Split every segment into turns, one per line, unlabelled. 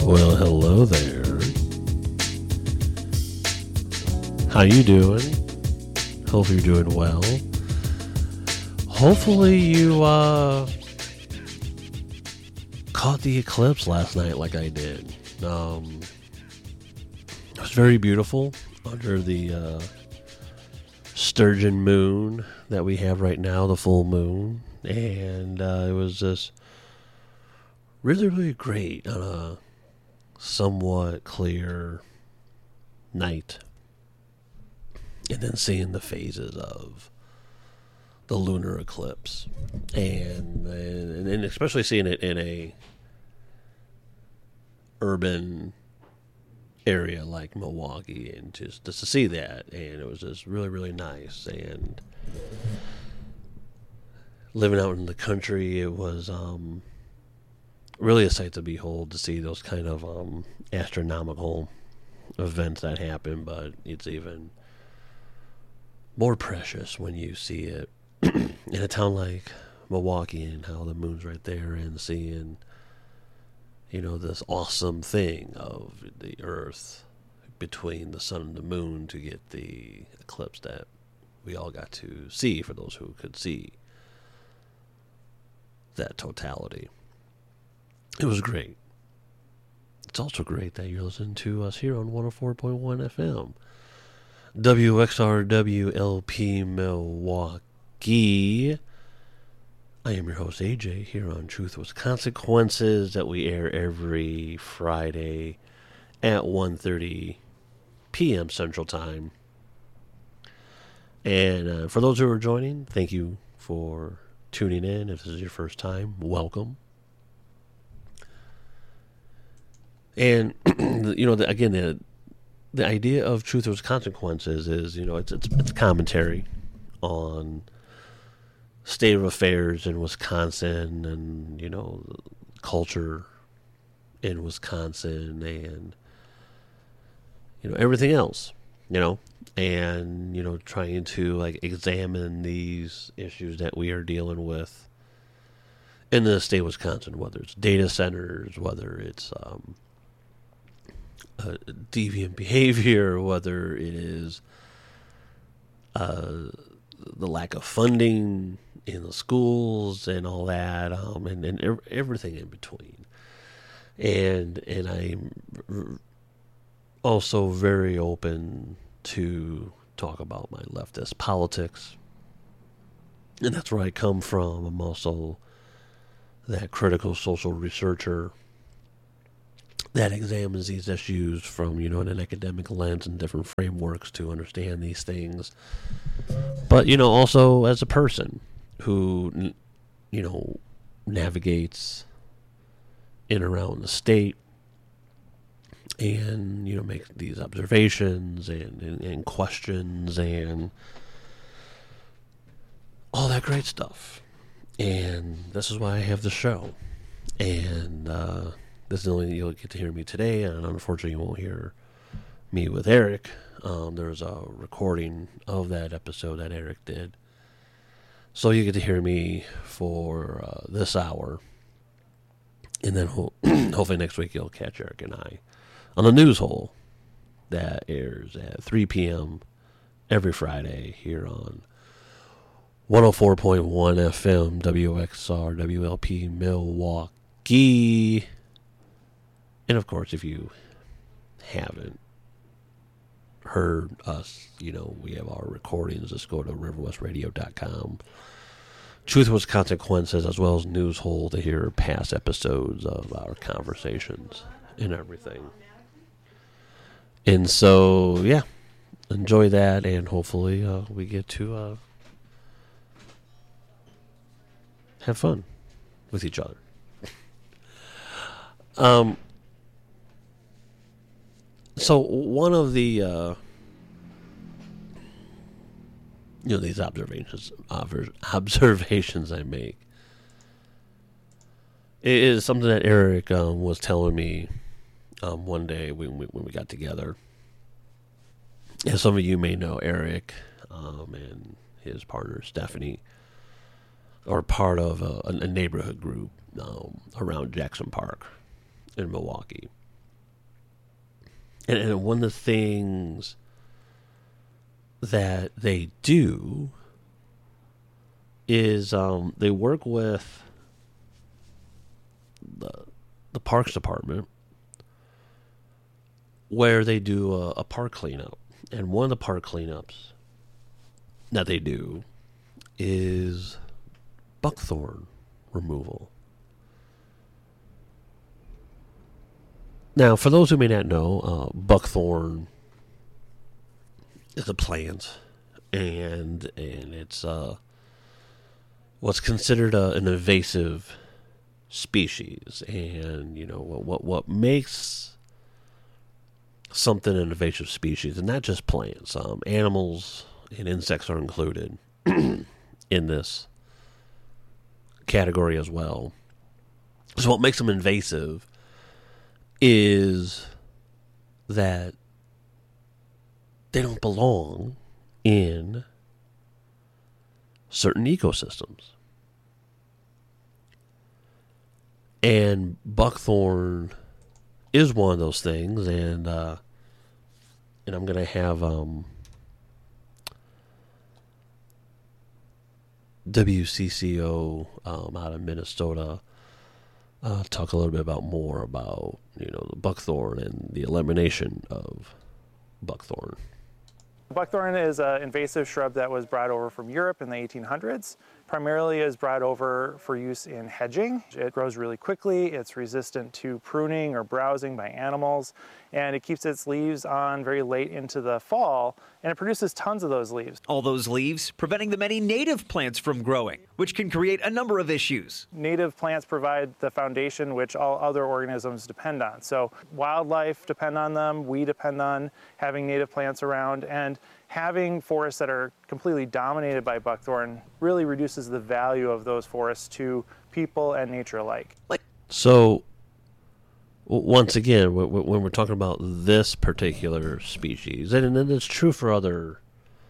Well, hello there. How you doing? Hope you're doing well. Hopefully you caught the eclipse last night like I did. It was very beautiful under the sturgeon moon that we have right now, the full moon. And it was just really, really great on a somewhat clear night. And then seeing the phases of the lunar eclipse. And especially seeing it in a urban area like Milwaukee, and just to see that, and it was just really, really nice. And living out in the country, it was really a sight to behold, to see those kind of astronomical events that happen. But it's even more precious when you see it in a town like Milwaukee, and how the moon's right there, and seeing, you know, this awesome thing of the Earth between the sun and the moon to get the eclipse that we all got to see, for those who could see that totality. It was great. It's also great that you're listening to us here on 104.1 FM. WXRWLP Milwaukee. I am your host, AJ, here on Truth with Consequences, that we air every Friday at 1:30 p.m. Central Time. And for those who are joining, thank you for tuning in. If this is your first time, welcome. And, you know, the idea of Truth with Consequences is, you know, it's commentary on state of affairs in Wisconsin, and, you know, culture in Wisconsin, and, you know, everything else, you know, and, you know, trying to, like, examine these issues that we are dealing with in the state of Wisconsin, whether it's data centers, whether it's deviant behavior, whether it is the lack of funding in the schools and all that, and everything in between. And I'm also very open to talk about my leftist politics, and that's where I come from. I'm also that critical social researcher that examines these issues from, you know, an academic lens and different frameworks to understand these things. But, you know, also as a person who, you know, navigates in and around the state, and, you know, makes these observations and questions and all that great stuff. And this is why I have the show. And this is the only you'll get to hear me today, and unfortunately you won't hear me with Eric. There's a recording of that episode that Eric did, so you get to hear me for this hour, and then hopefully next week you'll catch Eric and I on the News Hole that airs at 3 p.m. every Friday here on 104.1 FM WXR WLP Milwaukee. And of course, if you haven't heard us, you know, we have our recordings. Just go to riverwestradio.com. Truth with Consequences, as well as News Hole, to hear past episodes of our conversations and everything. And so, yeah, enjoy that, and hopefully we get to have fun with each other. So one of the, you know, these observations I make is something that Eric was telling me one day when we got together. As some of you may know, Eric and his partner Stephanie are part of a neighborhood group around Jackson Park in Milwaukee. And one of the things that they do is they work with the Parks Department, where they do a park cleanup. And one of the park cleanups that they do is buckthorn removal. Now, for those who may not know, buckthorn is a plant, and it's what's considered an invasive species. And you know what makes something an invasive species, and not just plants, animals and insects are included in this category as well. So what makes them invasive is that they don't belong in certain ecosystems. And buckthorn is one of those things, and I'm going to have WCCO out of Minnesota talk a little bit more about the buckthorn and the elimination of buckthorn.
Buckthorn is an invasive shrub that was brought over from Europe in the 1800s. Primarily is brought over for use in hedging. It grows really quickly, it's resistant to pruning or browsing by animals, and it keeps its leaves on very late into the fall, and it produces tons of those leaves.
All those leaves preventing the many native plants from growing, which can create a number of issues.
Native plants provide the foundation which all other organisms depend on. So wildlife depend on them, we depend on having native plants around, and having forests that are completely dominated by buckthorn really reduces the value of those forests to people and nature alike.
So, once again, when we're talking about this particular species, and it's true for other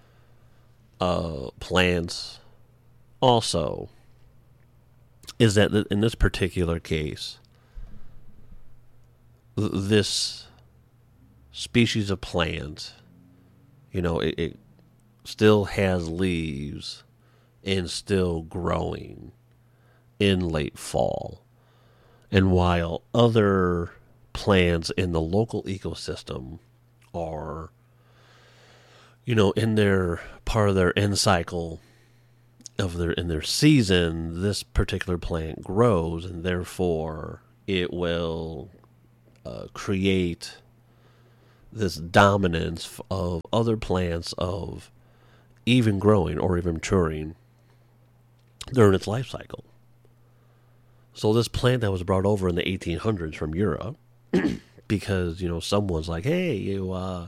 plants also, is that in this particular case, this species of plant, it still has leaves and still growing in late fall. And while other plants in the local ecosystem are, in their part of their end cycle in their season, this particular plant grows, and therefore it will create this dominance of other plants of even growing or even maturing during its life cycle. So this plant that was brought over in the 1800s from Europe, because someone's like, hey,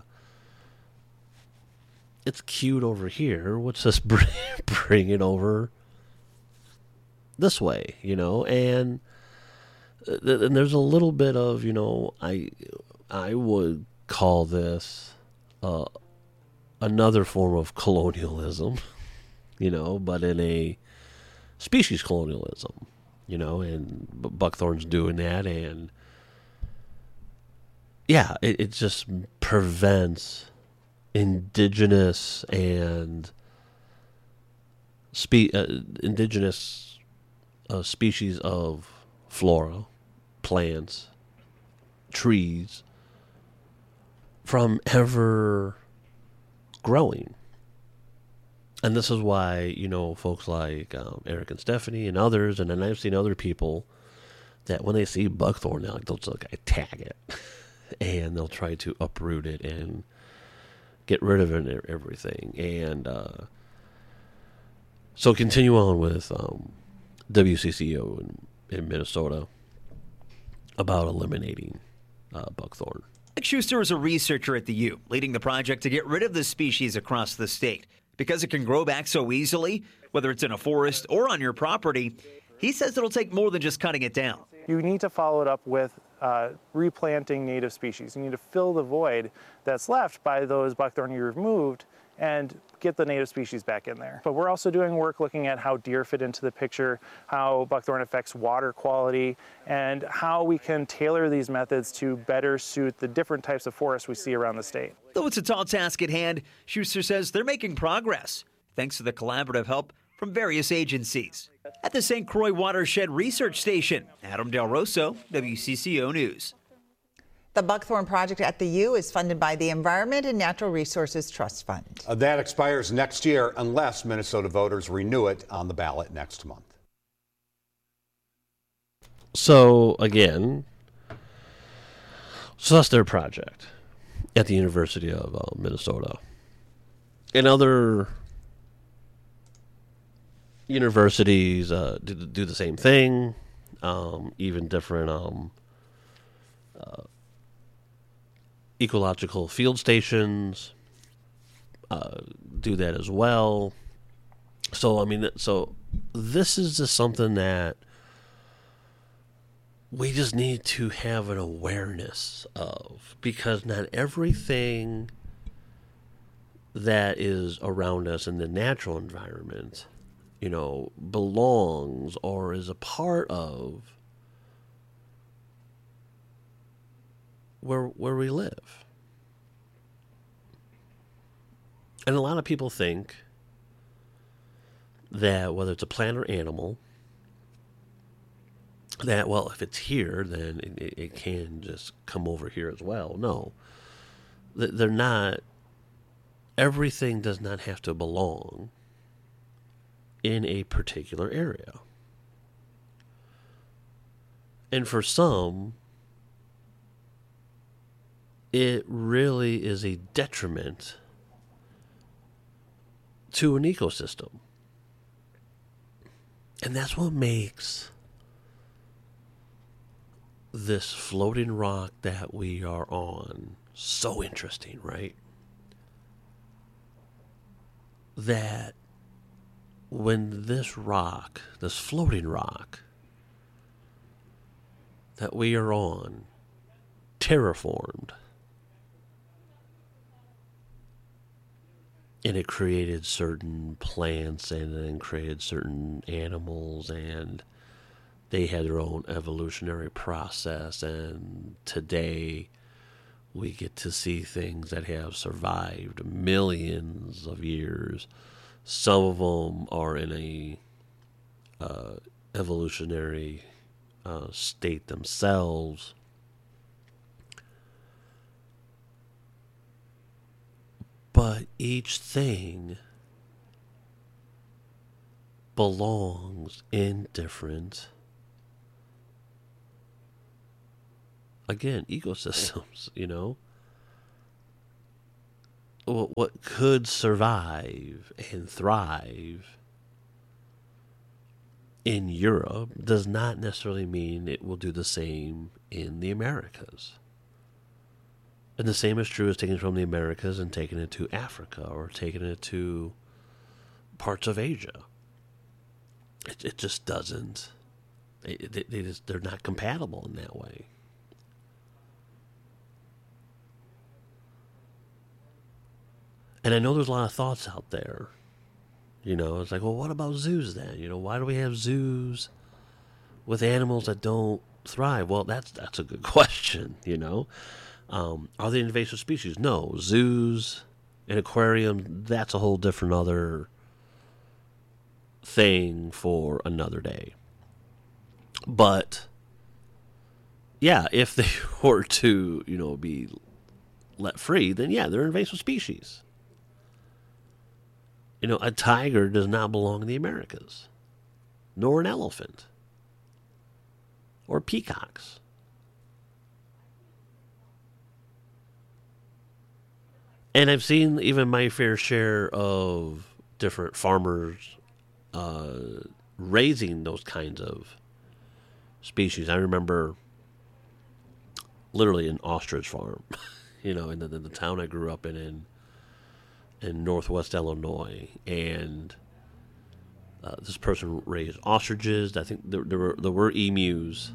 it's cute over here. What's this bring it over this way? And there's a little bit of I would call this another form of colonialism, but in a species colonialism, and buckthorn's doing that, and yeah, it just prevents indigenous and indigenous species of flora, plants, trees from ever growing. And this is why, folks like Eric and Stephanie and others, and then I've seen other people that when they see buckthorn, they'll attack it. And they'll try to uproot it and get rid of it and everything. And so continue on with WCCO in Minnesota about eliminating buckthorn.
Mike Schuster is a researcher at the U, leading the project to get rid of the species across the state. Because it can grow back so easily, whether it's in a forest or on your property, he says it'll take more than just cutting it down.
You need to follow it up with replanting native species. You need to fill the void that's left by those buckthorn you removed and get the native species back in there. But we're also doing work looking at how deer fit into the picture, how buckthorn affects water quality, and how we can tailor these methods to better suit the different types of forests we see around the state.
Though it's a tall task at hand, Schuster says they're making progress thanks to the collaborative help from various agencies. At the St. Croix Watershed Research Station, Adam Del Rosso, WCCO News.
The Buckthorn Project at the U is funded by the Environment and Natural Resources Trust Fund.
That expires next year unless Minnesota voters renew it on the ballot next month.
So, again, so that's their project at the University of Minnesota. And other universities do the same thing, even different ecological field stations do that as well. So, I mean, so this is just something that we just need to have an awareness of, because not everything that is around us in the natural environment, you know, belongs or is a part of where we live. And a lot of people think that whether it's a plant or animal, that, well, if it's here, then it can just come over here as well. No. They're not. Everything does not have to belong in a particular area. And for some, it really is a detriment to an ecosystem. And that's what makes this floating rock that we are on so interesting, right? That when this rock, this floating rock that we are on, terraformed, and it created certain plants and then created certain animals, and they had their own evolutionary process, and today we get to see things that have survived millions of years. Some of them are in a evolutionary state themselves. But each thing belongs in different, again, ecosystems, you know. What could survive and thrive in Europe does not necessarily mean it will do the same in the Americas. And the same is true as taking it from the Americas and taking it to Africa or taking it to parts of Asia. It just doesn't. They're not compatible in that way. And I know there's a lot of thoughts out there. You know, it's like, well, what about zoos then? You know, why do we have zoos with animals that don't thrive? Well, that's a good question, you know. Are they invasive species? No. Zoos, an aquarium, that's a whole different other thing for another day. But, yeah, if they were to, you know, be let free, then yeah, they're invasive species. You know, a tiger does not belong in the Americas, nor an elephant, or peacocks. And I've seen even my fair share of different farmers raising those kinds of species. I remember literally an ostrich farm, you know, in the town I grew up in northwest Illinois, and this person raised ostriches. I think there were emus,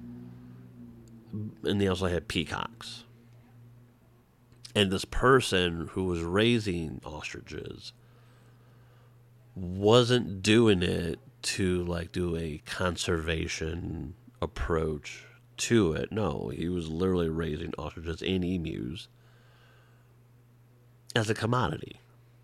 and they also had peacocks. And this person who was raising ostriches wasn't doing it to like do a conservation approach to it. No, he was literally raising ostriches and emus as a commodity.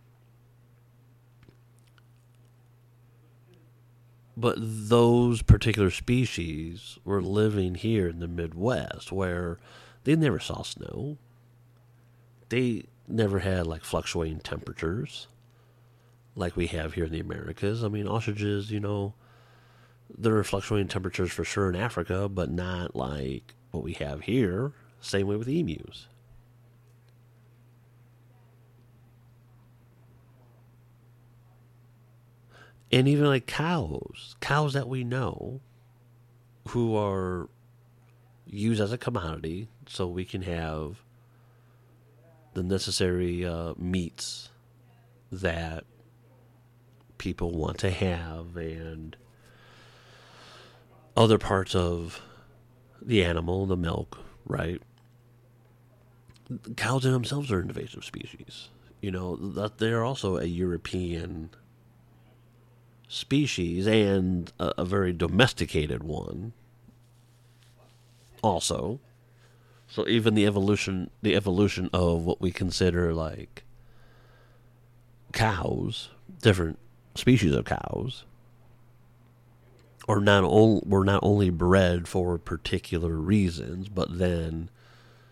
But those particular species were living here in the Midwest where they never saw snow. They never had like fluctuating temperatures like we have here in the Americas. I mean, ostriches, you know, there are fluctuating temperatures for sure in Africa, but not like what we have here. Same way with emus. And even like cows that we know who are used as a commodity so we can have the necessary meats that people want to have, and other parts of the animal, the milk, right? Cows in themselves are invasive species. You know, that they're also a European species and a very domesticated one also. So even the evolution of what we consider like cows, different species of cows, were not only bred for particular reasons, but then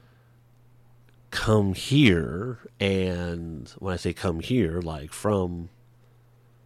come here, and when I say come here, like from